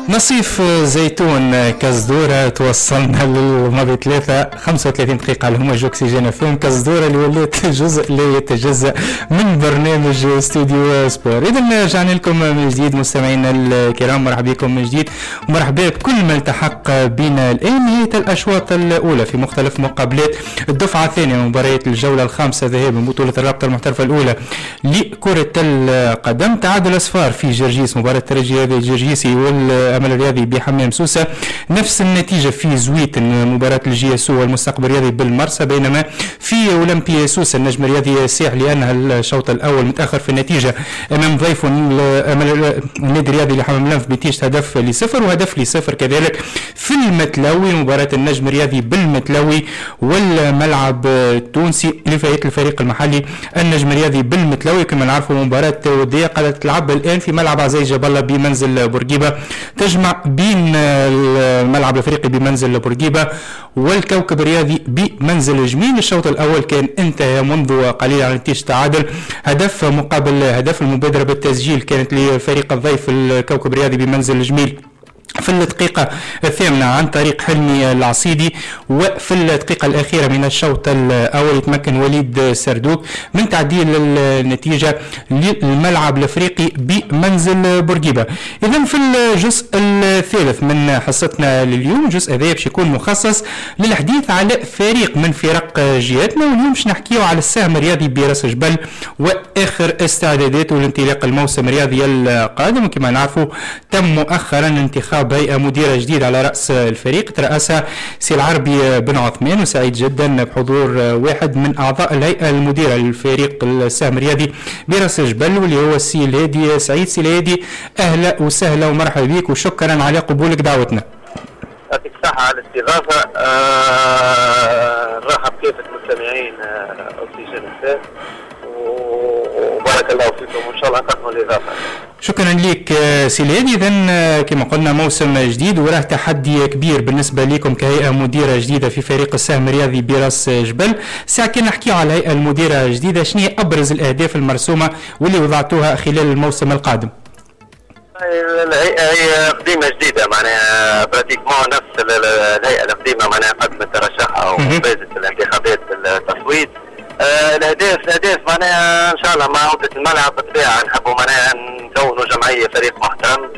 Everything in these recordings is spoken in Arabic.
نصيف زيتون كزدورة توصلنا للماضي 35 دقيقة على هما جوكسيجين فيهم كزدورة اللي ولات جزء لا يتجزأ من برنامج استوديو سبور. إذا رجعنا لكم من جديد مستمعينا الكرام، مرحبا بكم من جديد ومرحبا بكل من التحق بنا الآن. نهاية الأشواط الأولى في مختلف مقابلات الدفعة الثانية من مباريات الجولة الخامسة ذهاب من بطولة الرابطة المحترفة الأولى لكرة القدم. تعادل أصفار في جرجيس، مباراة الترجي الجرجيسي والأمل الرياضي بحمام سوسة. نفس النتيجة في زويت مباراة الجي اس او والمستقبل الرياضي بالمرسى، بينما في أولمبيا سوسة النجم الرياضي سيح لأنها الشوط الأول متأخر في النتيجة أمام ضيفه النادي الرياضي لحمام لنف بنتيجة هدف ل0 وهدف ل0 كذلك في المتلوي. مباراة النجم الرياضي بالمتلوي والملعب التونسي لفائدة الفريق المحلي النجم الرياضي بالمتلوي. كما نعرفوا مباراة ودية قد تلعب الآن في ملعب عزيز جبل الله بمنزل بورقيبة، تجمع بين الملعب الافريقي بمنزل بورقيبة والكوكب الرياضي بمنزل جميل. الشوط الاول كان انتهى منذ قليل على نتيجة تعادل، هدف مقابل هدف. المبادرة بالتسجيل كانت لفريق الضيف الكوكب الرياضي بمنزل جميل في الدقيقة الثامنة عن طريق حلمي العصيدي، وفي الدقيقة الأخيرة من الشوط الأول يتمكن وليد سردوك من تعديل النتيجة للملعب الأفريقي بمنزل بورقيبة. إذن في الجزء الثالث من حصتنا لليوم، الجزء هذا باش يكون مخصص للحديث على فريق من فرق جهتنا، واليوم باش نحكيو على السهم الرياضي براس جبل وآخر استعداداته لانطلاق الموسم الرياضي القادم. وكما نعرفوا تم مؤخرا انتخاب هيئة مديرة جديدة على رأس الفريق، ترأسها سي العربي بن عثمان، وسعيد جدا بحضور واحد من أعضاء الهيئة المديرة للفريق السهم الرياضي براس جبل واللي هو السي الهادي سعيد. سي الهادي أهلا وسهلا ومرحبا بك وشكرا على قبولك دعوتنا. يعطيك الصحة على الاستضافة. نرحب كافة المستمعين أوكسيجين الساس وبارك الله فيكم وإن شاء الله نقدموا الإضافة. شكرا لك سي الهادي. إذن كما قلنا موسم جديد وراه تحدي كبير بالنسبة لكم كهيئة مديرة جديدة في فريق السهم الرياضي براس جبل. ساعة كنا نحكي على الهيئة المديرة الجديدة، شنو هي أبرز الأهداف المرسومة واللي وضعتوها خلال الموسم القادم؟ الهيئة هي قديمة جديدة، معناها براتيكمون نفس الهيئة القديمة، معناها قدمت ترشحها وفازت في الانتخابات بالتصويت. الاهداف معناها ان شاء الله مع عودة الملعب بالطبيعة نحبوا معناها نكونوا جمعية فريق محترم،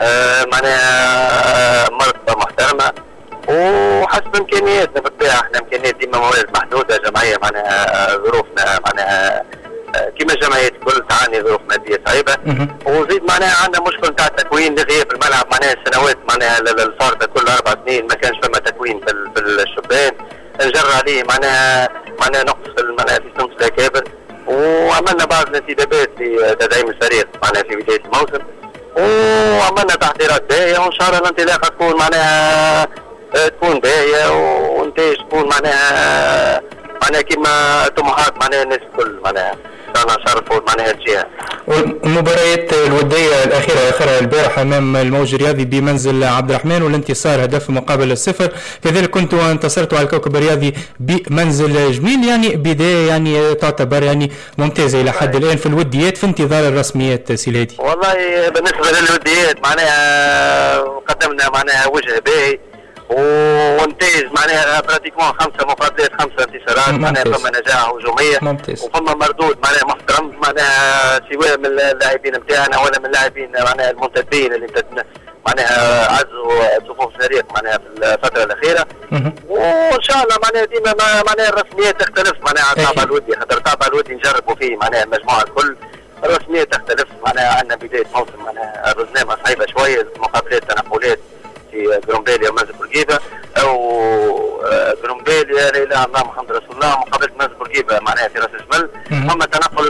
معناها مرتبة محترمة وحسب امكانياتنا بالطبيعة. احنا امكانيات ديما موارد محدودة، جمعية معناها ظروفنا معناها كما جمعيات الكل تعاني ظروف مادية صعيبة، وزيد معناها عندنا مشكل نتاع التكوين لغياب الملعب. معناها السنوات معناها الفارطة كل 4 سنين ما كانش فما تكوين في الشبان، نجر عليه معناها نقص في صنف الاكابر، وعملنا بعض الانتدابات لتدعيم الفريق معناها في بداية الموسم، وعملنا تحضيرات باهية وان شاء الله الانطلاقة تكون معناها تكون باهية وانتاج تكون معناها كما طموحات معناها الناس الكل معناها انا نشرفوا معناها الجهه. والمباريات الوديه الاخيره اخرها البارح امام الموج الرياضي بمنزل عبد الرحمن والانتصار هدف مقابل 0، كذلك كنتوا انتصرتوا على الكوكب الرياضي بمنزل جميل، يعني بدايه يعني تعتبر يعني ممتازه الى حد الان في الوديات في انتظار الرسميات سي الهادي. والله بالنسبه للوديات معناها قدمنا معناها وجه باهي وانتاج معناها براتيكمون 5 مقابلات 5 انتصارات، معناها فما نجاح هجوميه وفما مردود معناها محترم معناها سواء من اللاعبين نتاعنا ولا من اللاعبين معناها المنتدبين اللي معناها عزوا صفوف الفريق معناها في الفتره الاخيره. وان شاء الله معناها ديما معناها الرسميات تختلف معناها على الطابع الودي، خاطر الطابع الودي نجربوا فيه معناها المجموعه الكل، الرسميات تختلف معناها. عندنا بدايه موسم معناها برنامج صعيبه شويه، مقابلات تنقلات في جرومبيليا ومنزل بورقيبة او جرومبيليا لا اله الا الله محمد رسول الله، مقابلة منزل بورقيبة معناها في راس جبل. اما تنقل